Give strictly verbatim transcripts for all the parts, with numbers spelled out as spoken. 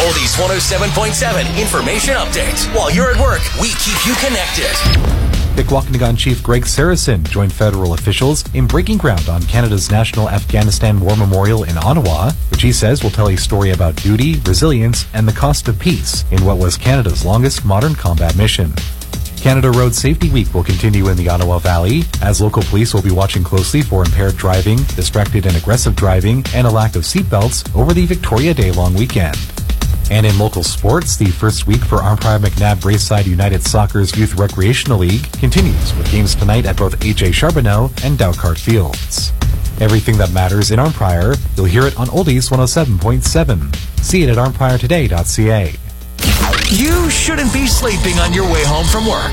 Oldies one oh seven point seven Information Update. While you're at work, we keep you connected. Pikwakanagan Chief Greg Saracen joined federal officials in breaking ground on Canada's National Afghanistan War Memorial in Ottawa, which he says will tell a story about duty, resilience, and the cost of peace in what was Canada's longest modern combat mission. Canada Road Safety Week will continue in the Ottawa Valley, as local police will be watching closely for impaired driving, distracted and aggressive driving, and a lack of seatbelts over the Victoria Day long weekend. And in local sports, the first week for Arnprior McNabb Braeside United Soccer's Youth Recreational League continues with games tonight at both H A Charbonneau and Dowcart Fields. Everything that matters in Arnprior, you'll hear it on Oldies one oh seven point seven. See it at arnprior today dot c a. You shouldn't be sleeping on your way home from work.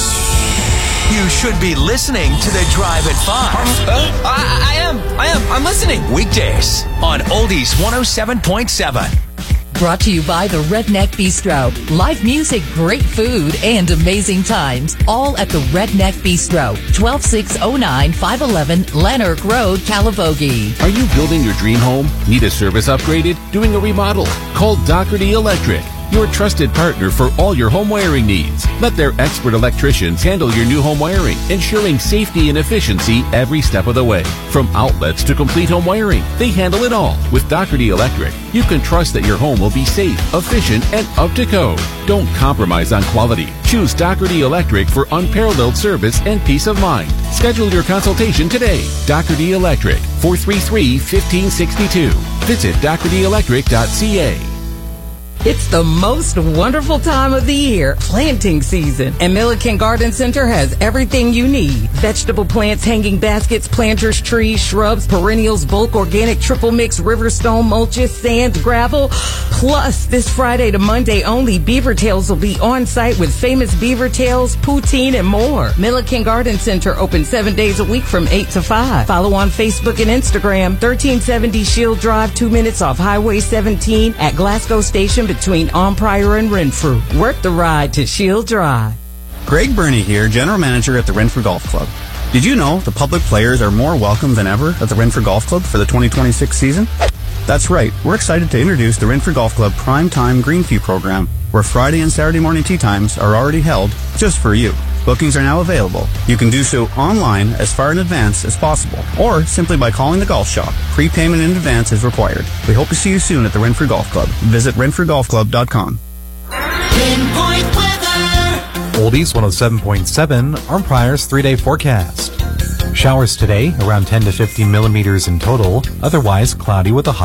You should be listening to the Drive at five. Uh, I, I am. I am. I'm listening. Weekdays on Oldies one oh seven point seven. Brought to you by the Redneck Bistro. Live music, great food, and amazing times. All at the Redneck Bistro. one two six oh nine, five eleven Lanark Road, Calivogie. Are you building your dream home? Need a service upgraded? Doing a remodel? Call Doherty Electric, your trusted partner for all your home wiring needs. Let their expert electricians handle your new home wiring, ensuring safety and efficiency every step of the way. From outlets to complete home wiring, they handle it all. With Doherty Electric, you can trust that your home will be safe, efficient, and up to code. Don't compromise on quality. Choose Doherty Electric for unparalleled service and peace of mind. Schedule your consultation today. Doherty Electric, four three three, one five six two. Visit doherty electric dot c a. It's the most wonderful time of the year, planting season. And Milliken Garden Center has everything you need. Vegetable plants, hanging baskets, planters, trees, shrubs, perennials, bulk, organic, triple mix, riverstone, mulches, sand, gravel. Plus, this Friday to Monday only, Beaver Tails will be on site with famous beaver tails, poutine, and more. Milliken Garden Center open seven days a week from eight to five. Follow on Facebook and Instagram, thirteen seventy Shield Drive, two minutes off Highway seventeen at Glasgow Station between Arnprior and Renfrew. Work the ride to Shield Drive. Greg Burney here, General Manager at the Renfrew Golf Club. Did you know the public players are more welcome than ever at the Renfrew Golf Club for the twenty twenty-six season? That's right, we're excited to introduce the Renfrew Golf Club Prime Time Green Fee Program, where Friday and Saturday morning tee times are already held just for you. Bookings are now available. You can do so online as far in advance as possible, or simply by calling the golf shop. Prepayment in advance is required. We hope to see you soon at the Renfrew Golf Club. Visit renfrew golf club dot com. Pinpoint weather. Oldies one oh seven point seven, Arnprior's three-day forecast. Showers today, around ten to fifteen millimeters in total. Otherwise, cloudy with a high